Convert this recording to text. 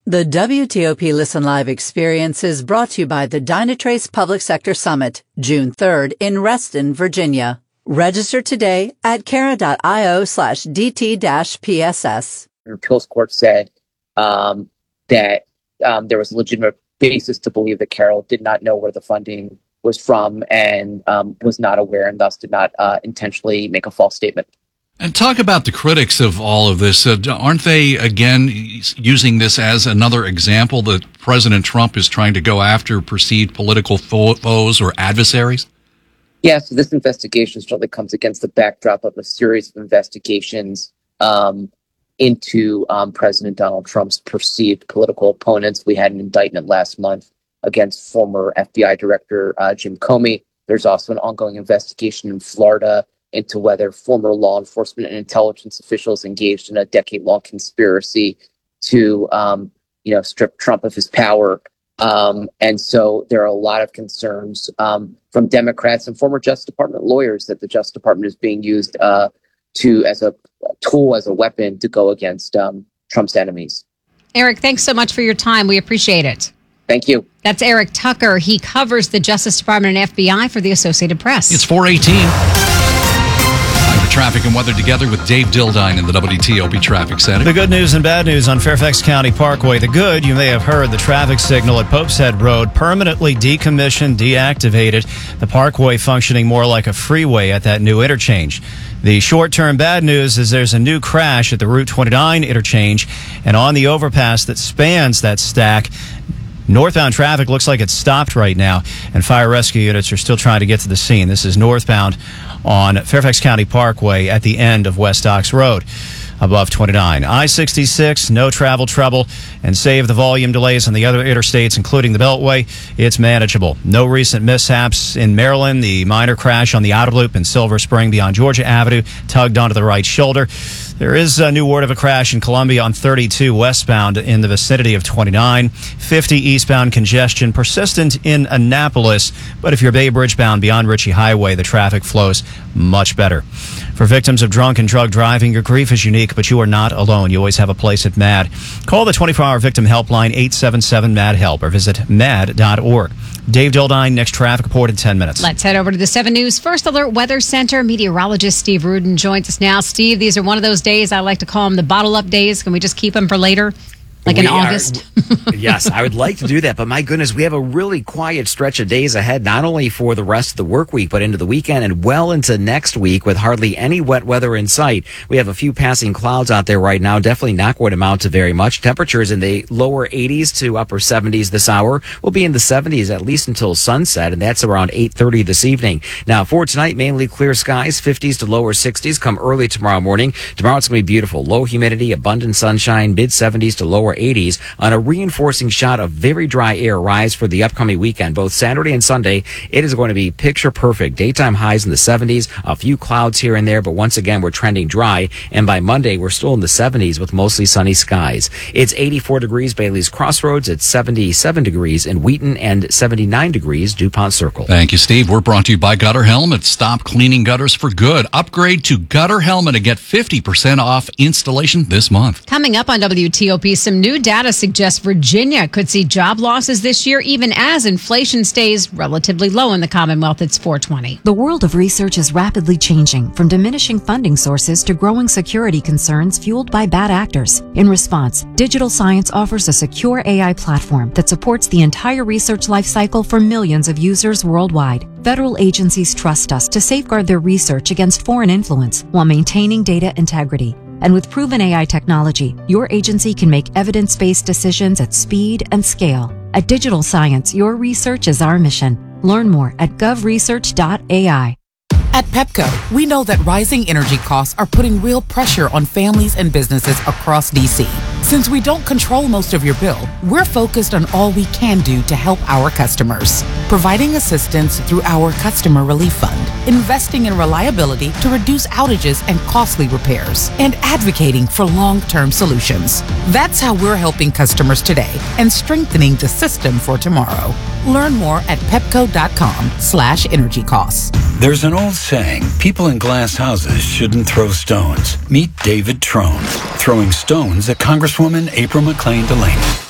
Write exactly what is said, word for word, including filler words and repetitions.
The W T O P Listen Live experience is brought to you by the Dynatrace Public Sector Summit, June third in Reston, Virginia. Register today at Kara.io slash DT dash PSS. The appeals court said um, that um, there was a legitimate basis to believe that Carroll did not know where the funding was from and um, was not aware and thus did not uh, intentionally make a false statement. And talk about the critics of all of this. Uh, aren't they, again, using this as another example that President Trump is trying to go after perceived political fo- foes or adversaries? Yes, yeah, so this investigation certainly comes against the backdrop of a series of investigations um, into um, President Donald Trump's perceived political opponents. We had an indictment last month against former F B I Director uh, Jim Comey. There's also an ongoing investigation in Florida into whether former law enforcement and intelligence officials engaged in a decade-long conspiracy to, um, you know, strip Trump of his power. Um, and so there are a lot of concerns um, from Democrats and former Justice Department lawyers that the Justice Department is being used uh, to as a tool, as a weapon to go against um, Trump's enemies. Eric, thanks so much for your time. We appreciate it. Thank you. That's Eric Tucker. He covers the Justice Department and F B I for the Associated Press. It's four eighteen. Traffic and weather together with Dave Dildine in the W T O P Traffic Center. The good news and bad news on Fairfax County Parkway. The good, you may have heard the traffic signal at Pope's Head Road permanently decommissioned, deactivated. The parkway functioning more like a freeway at that new interchange. The short-term bad news is there's a new crash at the Route twenty-nine interchange and on the overpass that spans that stack. Northbound traffic looks like it's stopped right now, and fire rescue units are still trying to get to the scene. This is northbound on Fairfax County Parkway at the end of West Ox Road above twenty-nine. I sixty-six, no travel trouble, and save the volume delays on the other interstates, including the Beltway. It's manageable. No recent mishaps in Maryland. The minor crash on the outer loop in Silver Spring beyond Georgia Avenue tugged onto the right shoulder. There is a new word of a crash in Columbia on thirty-two westbound in the vicinity of twenty-nine. fifty eastbound congestion persistent in Annapolis, but if you're Bay Bridge bound beyond Ritchie Highway, the traffic flows much better. For victims of drunk and drug driving, your grief is unique, but you are not alone. You always have a place at MAD. Call the twenty-four hour victim helpline eight seven seven MAD HELP or visit mad dot org. Dave Dildine, next traffic report in ten minutes. Let's head over to the seven News First Alert Weather Center. Meteorologist Steve Rudin joins us now. Steve, these are one of those days I like to call them the bottle up days. Can we just keep them for later? Like in we August? Are, yes, I would like to do that. But my goodness, we have a really quiet stretch of days ahead, not only for the rest of the work week, but into the weekend and well into next week with hardly any wet weather in sight. We have a few passing clouds out there right now, definitely not going to amount to very much. Temperatures in the lower eighties to upper seventies this hour. We'll be in the seventies at least until sunset, and that's around eight thirty this evening. Now, for tonight, mainly clear skies, fifties to lower sixties come early tomorrow morning. Tomorrow it's going to be beautiful. Low humidity, abundant sunshine, mid seventies to lower eighties on a reinforcing shot of very dry air rise for the upcoming weekend. Both Saturday and Sunday, it is going to be picture perfect. Daytime highs in the seventies, a few clouds here and there, but once again, we're trending dry. And by Monday, we're still in the seventies with mostly sunny skies. It's eighty-four degrees Bailey's Crossroads. It's seventy-seven degrees in Wheaton and seventy-nine degrees DuPont Circle. Thank you, Steve. We're brought to you by Gutter Helmet. Stop cleaning gutters for good. Upgrade to Gutter Helmet and get fifty percent off installation this month. Coming up on W T O P, some new data suggests Virginia could see job losses this year, even as inflation stays relatively low in the Commonwealth. It's four twenty. The world of research is rapidly changing, from diminishing funding sources to growing security concerns fueled by bad actors. In response, Digital Science offers a secure A I platform that supports the entire research lifecycle for millions of users worldwide. Federal agencies trust us to safeguard their research against foreign influence while maintaining data integrity. And with proven A I technology, your agency can make evidence-based decisions at speed and scale. At Digital Science, your research is our mission. Learn more at gov research dot a i. At Pepco, we know that rising energy costs are putting real pressure on families and businesses across D C. Since we don't control most of your bill, we're focused on all we can do to help our customers. Providing assistance through our Customer Relief Fund, investing in reliability to reduce outages and costly repairs, and advocating for long-term solutions. That's how we're helping customers today and strengthening the system for tomorrow. Learn more at pepco.com slash energy costs. There's an old saying, people in glass houses shouldn't throw stones. Meet David Trone, throwing stones at Congresswoman April McClain Delaney.